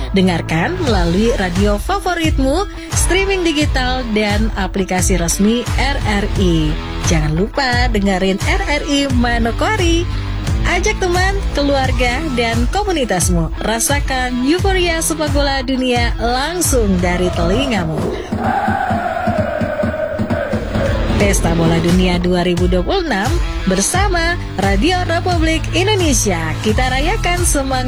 Dengarkan melalui radio favoritmu, streaming digital, dan aplikasi resmi RRI. Jangan lupa dengerin RRI Manokwari. Ajak teman, keluarga, dan komunitasmu. Rasakan euforia sepak bola dunia langsung dari telingamu. Pesta Bola Dunia 2026 bersama Radio Republik Indonesia. Kita rayakan semangat